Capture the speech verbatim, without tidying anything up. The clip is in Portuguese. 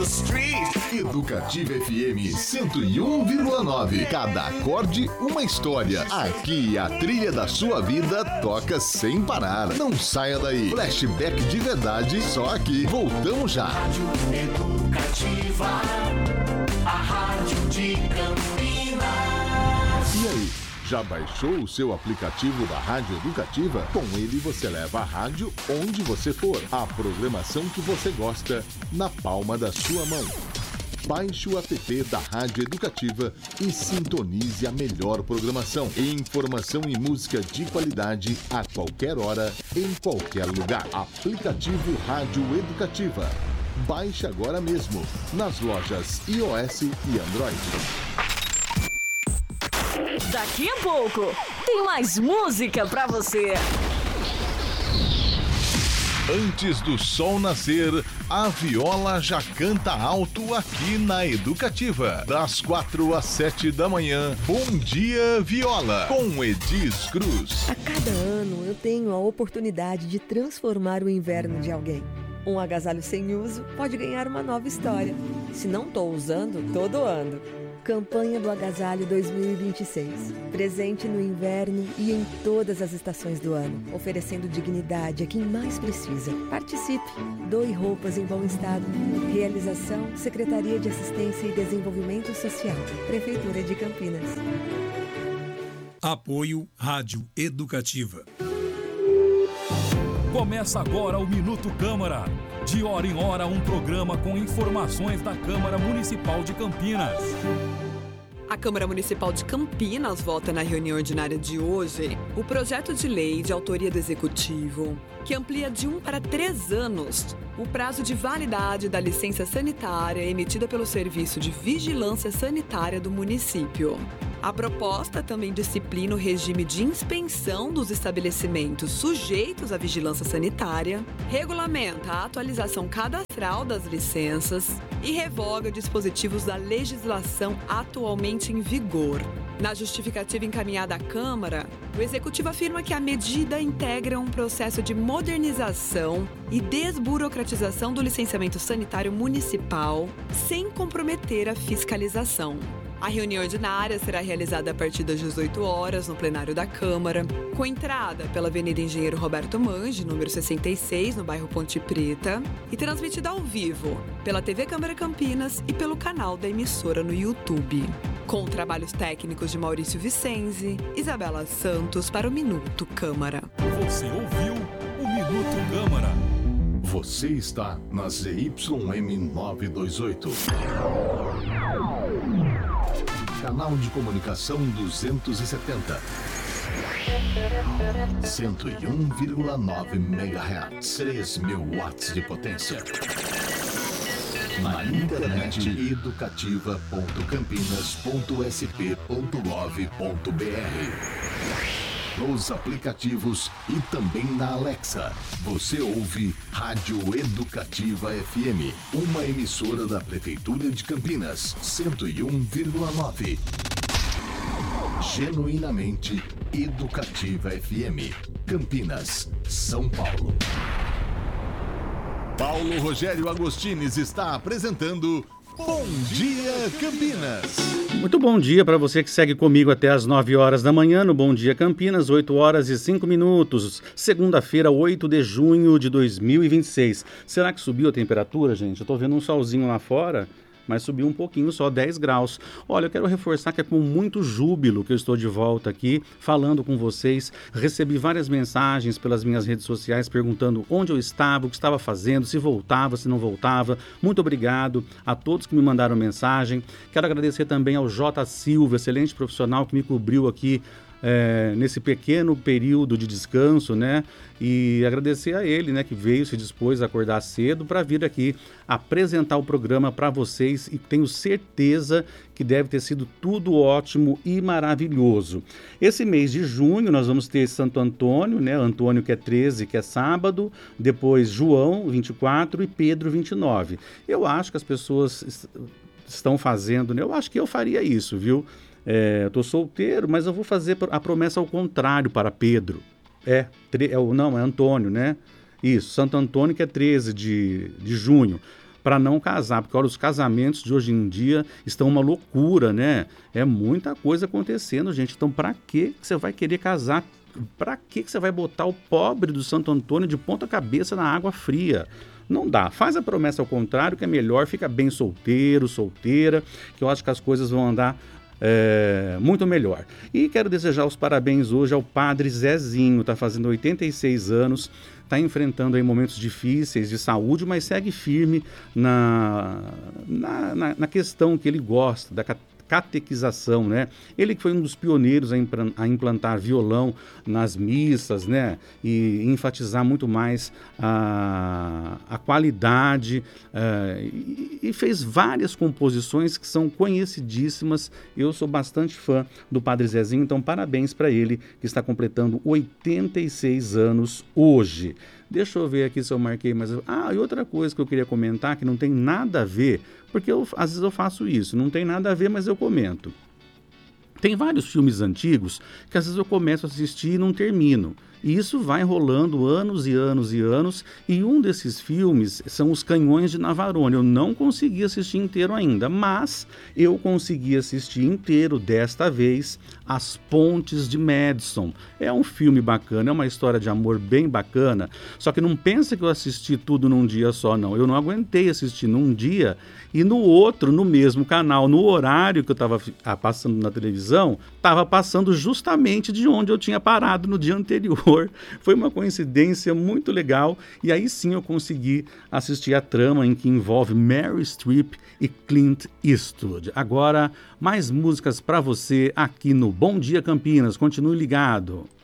Educativa F M cento e um vírgula nove. Cada acorde, uma história. Aqui a trilha da sua vida toca sem parar. Não saia daí. Flashback de verdade, só aqui. Voltamos já. Rádio Educativa, a rádio de Campinas. E aí? Já baixou o seu aplicativo da Rádio Educativa? Com ele você leva a rádio onde você for. A programação que você gosta na palma da sua mão. Baixe o app da Rádio Educativa e sintonize a melhor programação. Informação e música de qualidade a qualquer hora, em qualquer lugar. Aplicativo Rádio Educativa. Baixe agora mesmo nas lojas iOS e Android. Daqui a pouco tem mais música pra você. Antes do sol nascer, a viola já canta alto aqui na Educativa. Das quatro às sete da manhã, Bom Dia Viola, com Edis Cruz. A cada ano eu tenho a oportunidade de transformar o inverno de alguém. Um agasalho sem uso pode ganhar uma nova história. Se não estou usando, tô doando. Campanha do Agasalho dois mil e vinte e seis. Presente no inverno e em todas as estações do ano, oferecendo dignidade a quem mais precisa. Participe, doe roupas em bom estado. Realização, Secretaria de Assistência e Desenvolvimento Social, Prefeitura de Campinas. Apoio Rádio Educativa. Começa agora o Minuto Câmara. De hora em hora, um programa com informações da Câmara Municipal de Campinas. A Câmara Municipal de Campinas vota na reunião ordinária de hoje o projeto de lei de autoria do Executivo, que amplia de um para três anos o prazo de validade da licença sanitária emitida pelo Serviço de Vigilância Sanitária do município. A proposta também disciplina o regime de inspeção dos estabelecimentos sujeitos à vigilância sanitária, regulamenta a atualização cadastral das licenças e revoga dispositivos da legislação atualmente em vigor. Na justificativa encaminhada à Câmara, o Executivo afirma que a medida integra um processo de modernização e desburocratização do licenciamento sanitário municipal, sem comprometer a fiscalização. A reunião ordinária será realizada a partir das dezoito horas no plenário da Câmara, com entrada pela Avenida Engenheiro Roberto Mange, número sessenta e seis, no bairro Ponte Preta, e transmitida ao vivo pela T V Câmara Campinas e pelo canal da emissora no YouTube. Com trabalhos técnicos de Maurício Vicenzi, Isabela Santos para o Minuto Câmara. Você ouviu o Minuto Câmara. Você está na Z Y M novecentos e vinte e oito. Canal de comunicação duzentos e setenta. cento e um vírgula nove megahertz. três mil watts de potência. Na internet educativa ponto campinas ponto s p ponto gov ponto b r. Nos aplicativos e também na Alexa. Você ouve Rádio Educativa F M, uma emissora da Prefeitura de Campinas, cento e um vírgula nove. Genuinamente Educativa F M, Campinas, São Paulo. Paulo Rogério Agostines está apresentando Bom Dia Campinas. Muito bom dia para você que segue comigo até as nove horas da manhã no Bom Dia Campinas, oito horas e cinco minutos. Segunda-feira, oito de junho de dois mil e vinte e seis. Será que subiu a temperatura, gente? Eu tô vendo um solzinho lá fora, mas subiu um pouquinho, só dez graus. Olha, eu quero reforçar que é com muito júbilo que eu estou de volta aqui, falando com vocês. Recebi várias mensagens pelas minhas redes sociais perguntando onde eu estava, o que estava fazendo, se voltava, se não voltava. Muito obrigado a todos que me mandaram mensagem. Quero agradecer também ao J. Silva, excelente profissional que me cobriu aqui É, nesse pequeno período de descanso, né? E agradecer a ele, né, que veio, se dispôs a acordar cedo para vir aqui apresentar o programa para vocês, e tenho certeza que deve ter sido tudo ótimo e maravilhoso. Esse mês de junho nós vamos ter Santo Antônio, né? Antônio, que é treze, que é sábado, depois João, vinte e quatro, e Pedro, vinte e nove. Eu acho que as pessoas estão fazendo, né? Eu acho que eu faria isso, viu? É, eu estou solteiro, mas eu vou fazer a promessa ao contrário para Pedro. É, tre- é, não, é Antônio, né? Isso, Santo Antônio, que é treze de, de junho. para não casar, porque olha, os casamentos de hoje em dia estão uma loucura, né? É muita coisa acontecendo, gente. Então, para que você vai querer casar? Para que você vai botar o pobre do Santo Antônio de ponta cabeça na água fria? Não dá. Faz a promessa ao contrário, que é melhor, fica bem solteiro, solteira, que eu acho que as coisas vão andar é, muito melhor. E quero desejar os parabéns hoje ao Padre Zezinho, está fazendo oitenta e seis anos, está enfrentando aí momentos difíceis de saúde, mas segue firme na, na, na, na questão que ele gosta, da catequização, né? Ele que foi um dos pioneiros a, implan- a implantar violão nas missas, né? E enfatizar muito mais a, a qualidade uh, e, e fez várias composições que são conhecidíssimas. Eu sou bastante fã do Padre Zezinho, então parabéns para ele que está completando oitenta e seis anos hoje. Deixa eu ver aqui se eu marquei mais... Ah, e outra coisa que eu queria comentar, que não tem nada a ver, porque eu, às vezes eu faço isso, não tem nada a ver, mas eu comento. Tem vários filmes antigos que às vezes eu começo a assistir e não termino. E isso vai rolando anos e anos e anos, e um desses filmes são Os Canhões de Navarone. Eu não consegui assistir inteiro ainda, mas eu consegui assistir inteiro desta vez As Pontes de Madison. É um filme bacana, é uma história de amor bem bacana, só que não pensa que eu assisti tudo num dia só, não. Eu não aguentei assistir num dia e no outro, no mesmo canal, no horário que eu estava passando na televisão, estava passando justamente de onde eu tinha parado no dia anterior. Foi uma coincidência muito legal e aí sim eu consegui assistir a trama em que envolve Meryl Streep e Clint Eastwood. Agora, mais músicas para você aqui no Bom Dia Campinas. Continue ligado.